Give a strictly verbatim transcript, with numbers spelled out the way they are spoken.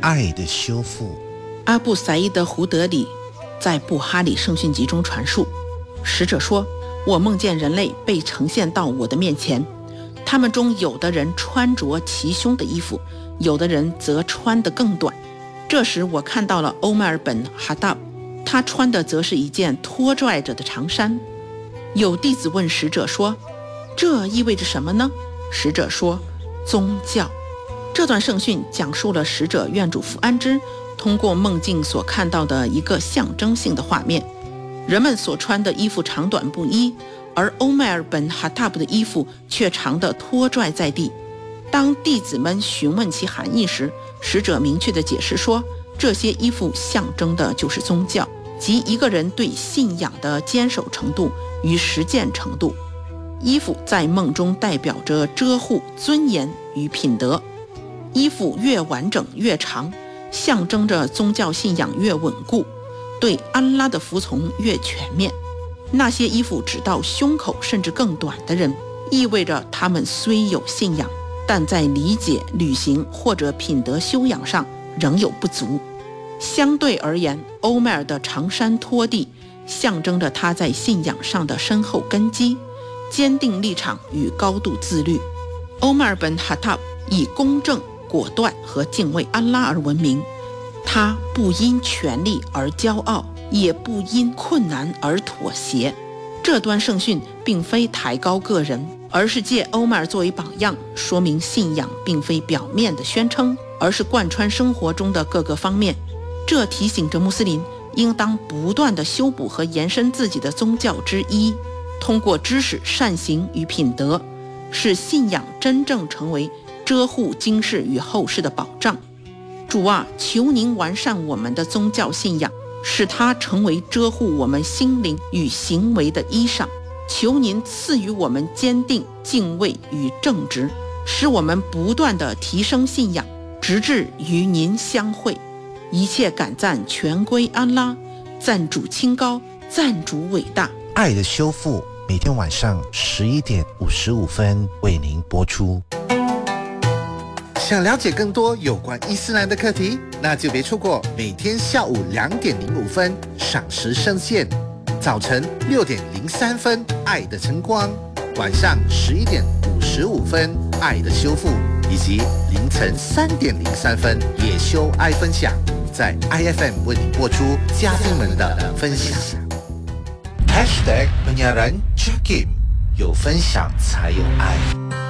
爱的修复。 阿布赛伊德·胡德里在布哈里圣训集中传述，使者说，我梦见人类被呈现到我的面前，他们中有的人穿着齐胸的衣服，有的人则穿得更短。这时我看到了欧麦尔本哈达，他穿的则是一件拖拽着的长衫。有弟子问使者说，这意味着什么呢？使者说，宗教。这段圣训讲述了使者愿主福安之通过梦境所看到的一个象征性的画面。人们所穿的衣服长短不一，而欧麦尔本哈塔布的衣服却长得拖拽在地。当弟子们询问其含义时，使者明确地解释说，这些衣服象征的就是宗教，即一个人对信仰的坚守程度与实践程度。衣服在梦中代表着遮护、尊严与品德，衣服越完整越长，象征着宗教信仰越稳固，对安拉的服从越全面。那些衣服直到胸口甚至更短的人，意味着他们虽有信仰，但在理解、履行或者品德修养上仍有不足。相对而言，欧麦尔的长衫拖地象征着他在信仰上的深厚根基、坚定立场与高度自律。欧麦尔本哈塔以公正、果断和敬畏安拉而闻名，他不因权力而骄傲，也不因困难而妥协。这段圣训并非抬高个人，而是借欧麦尔作为榜样，说明信仰并非表面的宣称，而是贯穿生活中的各个方面。这提醒着穆斯林应当不断地修补和延伸自己的宗教之一，通过知识、善行与品德，使信仰真正成为遮护今世与后世的保障。主啊，求您完善我们的宗教信仰，使它成为遮护我们心灵与行为的衣裳。求您赐予我们坚定、敬畏与正直，使我们不断地提升信仰，直至与您相会。一切感赞全归安拉，赞主清高，赞主伟大。 爱的修复每天晚上十一点五十五分为您播出。 想了解更多有关伊斯兰的课题，那就别错过每天下午两点零五分赏时圣线，早晨六点零三分爱的晨光，晚上十一点五十五分爱的修复，以及凌晨三点零三分野修爱分享，在 I F M 为你播出嘉宾们的分享。Hashtag penyiaran Jakim， 有分享才有爱。